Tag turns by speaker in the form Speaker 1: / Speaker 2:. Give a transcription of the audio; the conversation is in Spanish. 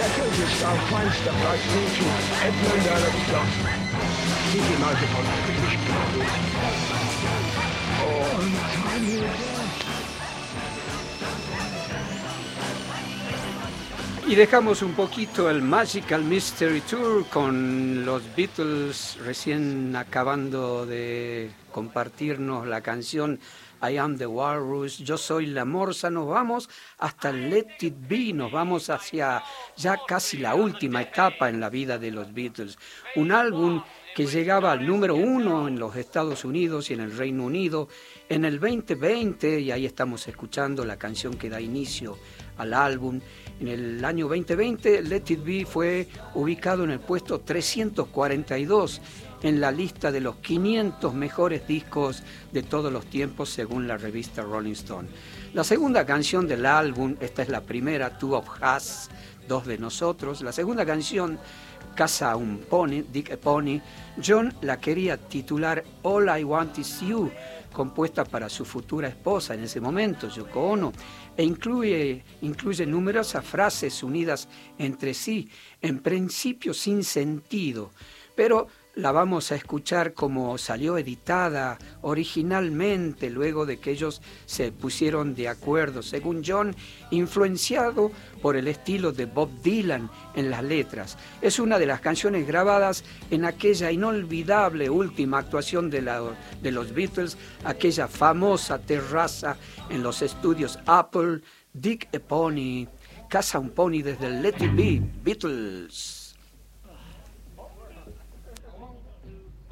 Speaker 1: told you I'll find stuff like Milton Edmund Earl of Gloucester. Keep him out upon the British people. Oh, the time he was there.
Speaker 2: Y dejamos un poquito el Magical Mystery Tour con los Beatles recién acabando de compartirnos la canción I Am the Walrus, Yo Soy la Morsa. Nos vamos hasta Let It Be, nos vamos hacia ya casi la última etapa en la vida de los Beatles. Un álbum que llegaba al número 1 en los Estados Unidos y en el Reino Unido en el 2020, y ahí estamos escuchando la canción que da inicio al álbum. En el año 2020, Let It Be fue ubicado en el puesto 342 en la lista de los 500 mejores discos de todos los tiempos según la revista Rolling Stone. La segunda canción del álbum, esta es la primera, Two of Us, Dos de Nosotros. La segunda canción, Caza un Pony, Dick a Pony, John la quería titular All I Want Is You, compuesta para su futura esposa en ese momento, Yoko Ono, e incluye numerosas frases unidas entre sí, en principio sin sentido, pero la vamos a escuchar como salió editada originalmente luego de que ellos se pusieron de acuerdo, según John, influenciado por el estilo de Bob Dylan en las letras. Es una de las canciones grabadas en aquella inolvidable última actuación de los Beatles, aquella famosa terraza en los estudios Apple. Dick a Pony, Caza un Pony desde el Let It Be, Beatles.